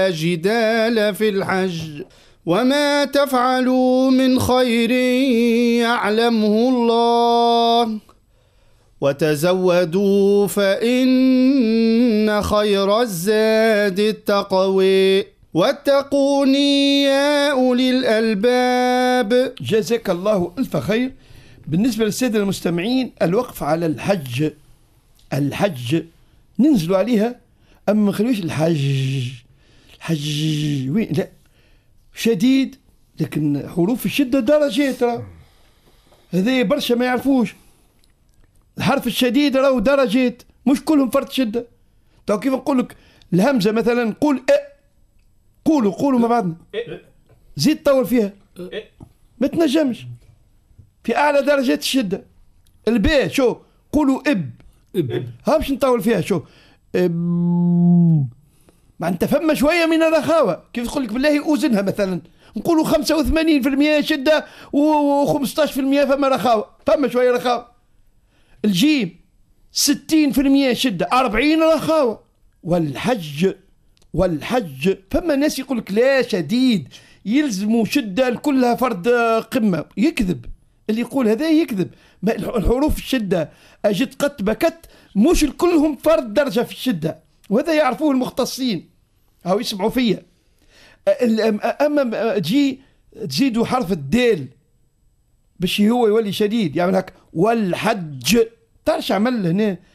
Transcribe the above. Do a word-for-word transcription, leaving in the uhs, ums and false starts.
ولا جدال في الحج وما تفعلوا من خير يعلمه الله وتزودوا فإن خير الزاد التقوى واتقوني يا أولي الألباب. جزاك الله ألف خير. بالنسبة للسادة المستمعين، الوقف على الحج الحج ننزلوا عليها، أما ما نخلوش الحج الحج وين، لا شديد، لكن حروف الشدة درجات، راه هذا برشا ما يعرفوش. الحرف الشديد راهو درجات، مش كلهم فرد شدة. تو كيف نقول لك الهمزة مثلا، قول أ، قولوا قولوا مع بعضنا، زيد طول فيها ما تنجمش في أعلى درجات الشدة. الباء شو قولوا إب، ها باش نطول فيها، شو ما انت فما شويه من الرخاوه. كيف تقول لك بالله اوزنها مثلا، نقولوا خمسة وثمانين بالمئة شده و15% فما رخاوه، فما شويه رخاوه. الجيم ستين بالمئة شده، أربعين رخاوه. والحج والحج فما ناس يقول لك لا شديد يلزموا شده كلها فرد قمه، يكذب. اللي يقول هذا يكذب. الحروف الشده اجد قت بكت مش كلهم فرد درجه في الشده، وهذا يعرفوه المختصين أو يسمعوا فيا. أما تجي تزيدوا حرف الدال باش هو يولي شديد، يعمل هك والحج، تعرف عمل هنا